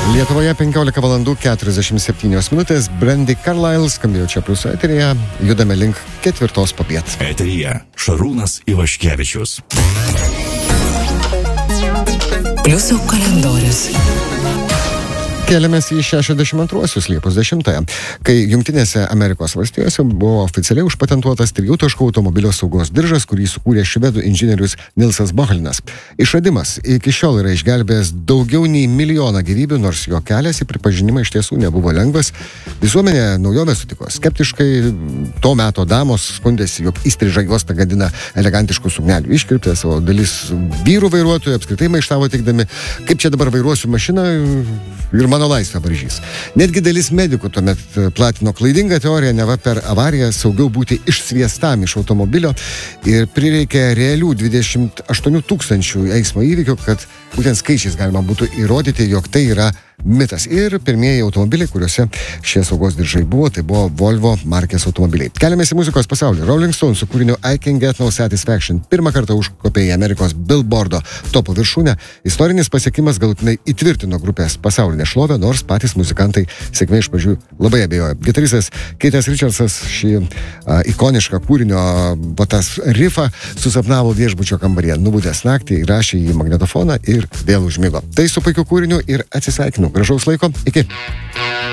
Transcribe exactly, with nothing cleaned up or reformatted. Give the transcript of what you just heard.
Lietuvoje penkiolika valandų keturiasdešimt septynios minutės. Brandy Carlile skambėjo čia pliuso eteryje. Judame link ketvirtos popiet. Eteryje Šarūnas Ivaškevičius. Pliuso kalendorius. Kėlėmės į šešiasdešimt antruosius Liepos dešimtąją, kai Jungtinėse Amerikos valstijose buvo oficialiai užpatentuotas trijų taškų automobilio saugos diržas, kurį sukūrė švedų inžinierius Nilsas Bohlinas. Išradimas iki šiol yra išgelbėjęs daugiau nei milijoną gyvybių, nors jo kelias į pripažinimą iš tiesų nebuvo lengvas. Visuomenė naujovę sutiko skeptiškai, to meto damos skundėsi, jog įstriža juostą gadina elegantiškų suknelių iškirptės, o dalis vyrų vairuotojų apskritai maištavo teigdami, kaip čia dabar vairuosiu mašiną ir mano laisvę varžys. Netgi dalis medikų tuomet platino klaidingą teoriją, neva per avariją saugiau būti išsviestam iš automobilio, ir prireikė realių dvidešimt aštuonių tūkstančių eismo įvykių, kad būtent skaičiais galima būtų įrodyti, jog tai yra mitas. Ir pirmieji automobiliai, kuriuose šie saugos diržai buvo, tai buvo Volvo markės automobiliai. Keliamės į muzikos pasaulį. Rolling Stone su kūriniu I Can Get No Satisfaction pirmą kartą užkopė į Amerikos Billboardo topo viršūnę. Istorinis pasiekimas galutinai įtvirtino grupės pasaulinę šlovę, nors patys muzikantai sėkmė iš pradžių labai abejojo. Gitaristas Keithas Richardsas šį a, ikonišką kūrinio tas rifą susapnavo viešbučio kambaryje. Nubudęs naktį įrašė į magnetofoną ir vėl užmigo. Tai su puikiu kūriniu ir atsisveikinu. Gražaus laiko. Iki.